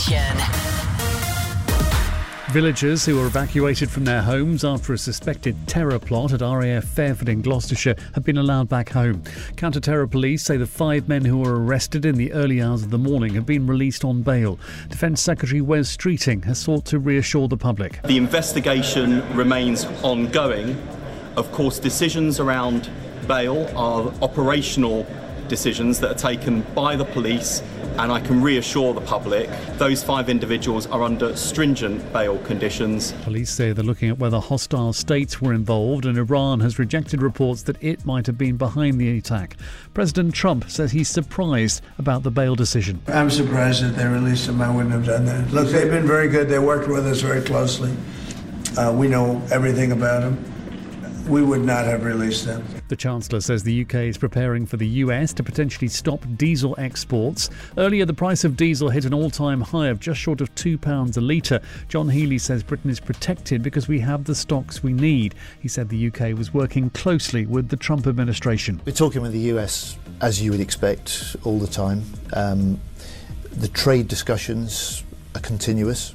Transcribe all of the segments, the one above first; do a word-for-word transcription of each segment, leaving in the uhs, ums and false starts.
Villagers who were evacuated from their homes after a suspected terror plot at R A F Fairford in Gloucestershire have been allowed back home. Counter-terror police say the five men who were arrested in the early hours of the morning have been released on bail. Defence Secretary Wes Streeting has sought to reassure the public. The investigation remains ongoing. Of course, decisions around bail are operational decisions that are taken by the police, and I can reassure the public those five individuals are under stringent bail conditions. Police say they're looking at whether hostile states were involved, and Iran has rejected reports that it might have been behind the attack. President Trump says he's surprised about the bail decision. I'm surprised that they released him. I wouldn't have done that. Look, they've been very good. They worked with us very closely. Uh, we know everything about them. We would not have released them. The Chancellor says the U K is preparing for the U S to potentially stop diesel exports. Earlier, the price of diesel hit an all-time high of just short of two pounds a litre. John Healey says Britain is protected because we have the stocks we need. He said the U K was working closely with the Trump administration. We're talking with the U S, as you would expect, all the time. Um, the trade discussions are continuous,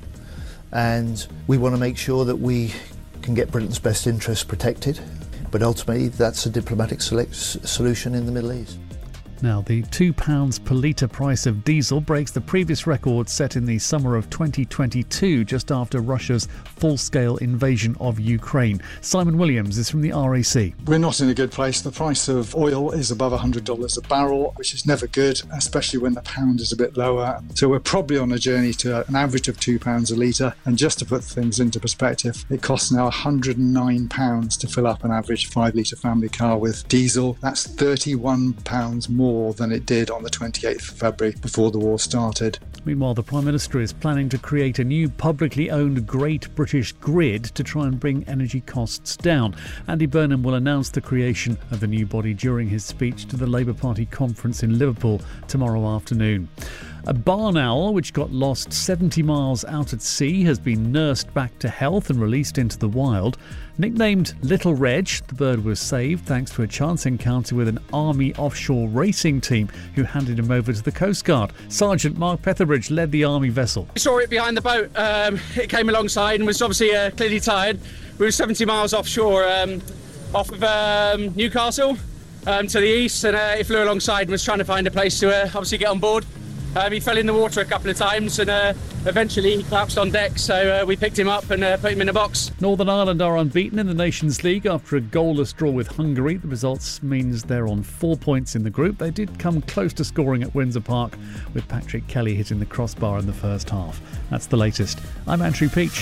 and we want to make sure that we can get Britain's best interests protected, but ultimately that's a diplomatic select solution in the Middle East. Now, the two pounds per litre price of diesel breaks the previous record set in the summer of twenty twenty-two, just after Russia's full-scale invasion of Ukraine. Simon Williams is from the R A C. We're not in a good place. The price of oil is above one hundred dollars a barrel, which is never good, especially when the pound is a bit lower. So we're probably on a journey to an average of two pounds a litre. And just to put things into perspective, it costs now one hundred nine pounds to fill up an average five litre family car with diesel. That's thirty-one pounds more more than it did on the twenty-eighth of February before the war started. Meanwhile, the Prime Minister is planning to create a new publicly owned Great British Grid to try and bring energy costs down. Andy Burnham will announce the creation of the new body during his speech to the Labour Party conference in Liverpool tomorrow afternoon. A barn owl, which got lost seventy miles out at sea, has been nursed back to health and released into the wild. Nicknamed Little Reg, the bird was saved thanks to a chance encounter with an Army offshore racing team who handed him over to the Coast Guard. Sergeant Mark Petherbridge led the Army vessel. We saw it behind the boat. Um, it came alongside and was obviously uh, clearly tired. We were seventy miles offshore, um, off of um, Newcastle um, to the east, and uh, it flew alongside and was trying to find a place to uh, obviously get on board. Um, he fell in the water a couple of times and uh, eventually he collapsed on deck, so uh, we picked him up and uh, put him in a box. Northern Ireland are unbeaten in the Nations League after a goalless draw with Hungary. The results means they're on four points in the group. They did come close to scoring at Windsor Park, with Patrick Kelly hitting the crossbar in the first half. That's the latest. I'm Andrew Peach.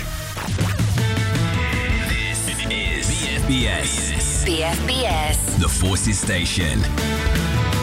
This is B F B S. B F B S. The Forces Station.